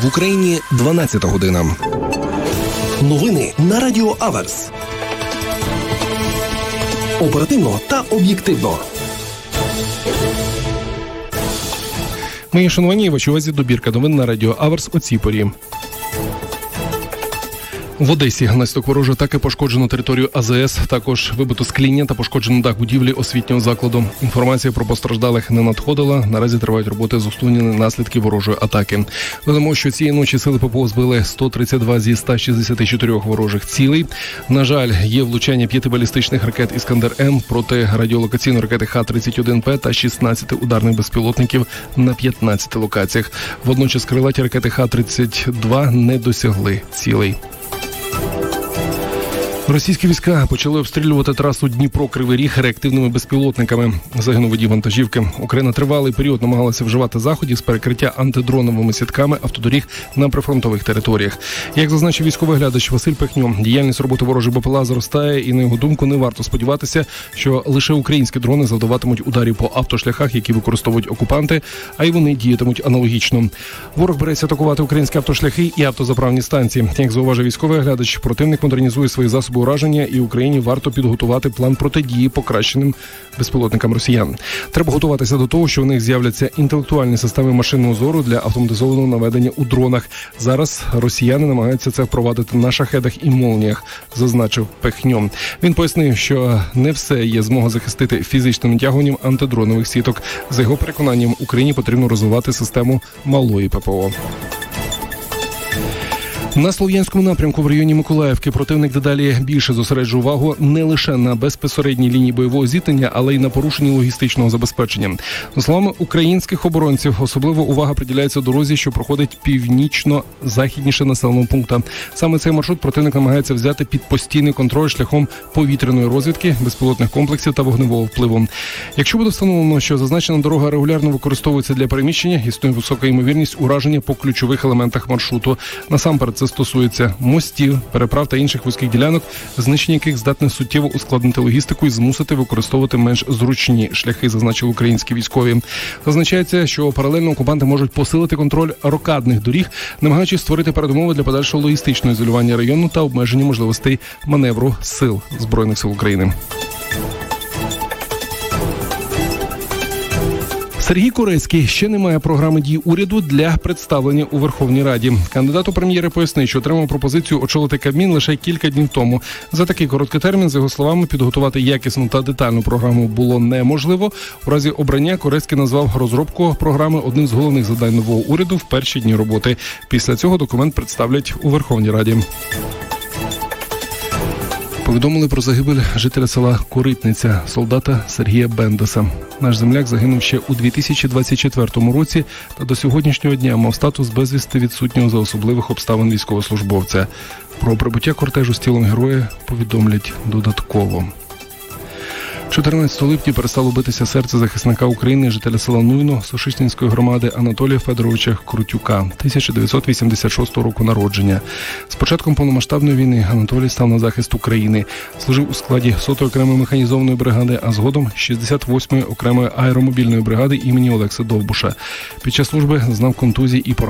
В Україні 12 година. Новини на Радіо Аверс. Оперативно та об'єктивно. Мої шановані, вашій увазі добірка новин на Радіо Аверс о цій порі. В Одесі внаслідок ворожої атаки пошкоджено територію АЗС, також вибито скління та пошкоджено дах будівлі освітнього закладу. Інформація про постраждалих не надходила. Наразі тривають роботи з усунення наслідків ворожої атаки. Додамо, що цієї ночі сили ППО збили 132 зі 164 ворожих цілей. На жаль, є влучання 5 балістичних ракет «Іскандер-М» проти радіолокаційної ракети Х-31П та 16 ударних безпілотників на 15 локаціях. Водночас крилаті ракети Х-32 не досягли цілей. Російські війська почали обстрілювати трасу Дніпро-Кривий Ріг реактивними безпілотниками. Загинув водій вантажівки. Україна тривалий період намагалася вживати заходів з перекриття антидроновими сітками автодоріг на прифронтових територіях. Як зазначив військовий глядач Василь Пихньо, діяльність роботи ворожих БПЛА зростає і, на його думку, не варто сподіватися, що лише українські дрони завдаватимуть ударів по автошляхах, які використовують окупанти, а й вони діятимуть аналогічно. Ворог береться атакувати українські автошляхи і автозаправні станції. Як зауважив військовий глядач, противник модернізує свої засоби ураження, і Україні варто підготувати план протидії покращеним безпілотникам росіян. Треба готуватися до того, що в них з'являться інтелектуальні системи машинного зору для автоматизованого наведення у дронах. Зараз росіяни намагаються це впровадити на шахедах і молніях, зазначив Пехньо. Він пояснив, що не все є змога захистити фізичним натягуванням антидронових сіток. За його переконанням, Україні потрібно розвивати систему малої ППО. На Слов'янському напрямку в районі Миколаївки противник дедалі більше зосереджує увагу не лише на безпосередній лінії бойового зіткнення, але й на порушенні логістичного забезпечення. За словами українських оборонців, особливо увага приділяється дорозі, що проходить північно-західніше населеного пункту. Саме цей маршрут противник намагається взяти під постійний контроль шляхом повітряної розвідки, безпілотних комплексів та вогневого впливу. Якщо буде встановлено, що зазначена дорога регулярно використовується для переміщення, існує висока ймовірність ураження по ключових елементах маршруту. Насамперед, це стосується мостів, переправ та інших вузьких ділянок, знищення яких здатне суттєво ускладнити логістику і змусити використовувати менш зручні шляхи, зазначили українські військові. Зазначається, що паралельно окупанти можуть посилити контроль рокадних доріг, намагаючись створити передумови для подальшого логістичного ізолювання району та обмеження можливостей маневру сил Збройних сил України. Сергій Корецький ще не має програми дій уряду для представлення у Верховній Раді. Кандидат у прем'єри пояснив, що отримав пропозицію очолити Кабмін лише кілька днів тому. За такий короткий термін, за його словами, підготувати якісну та детальну програму було неможливо. У разі обрання Корецький назвав розробку програми одним з головних завдань нового уряду в перші дні роботи. Після цього документ представлять у Верховній Раді. Повідомили про загибель жителя села Коритниця, солдата Сергія Бендеса. Наш земляк загинув ще у 2024 році та до сьогоднішнього дня мав статус безвісти відсутнього за особливих обставин військовослужбовця. Про прибуття кортежу з тілом героя повідомлять додатково. 14 липня перестало битися серце захисника України, жителя села Нуйно, Сошишнінської громади Анатолія Федоровича Крутюка, 1986 року народження. З початком повномасштабної війни Анатолій став на захист України. Служив у складі 100-ї окремої механізованої бригади, а згодом 68-ї окремої аеромобільної бригади імені Олекси Довбуша. Під час служби зазнав контузій і поранень.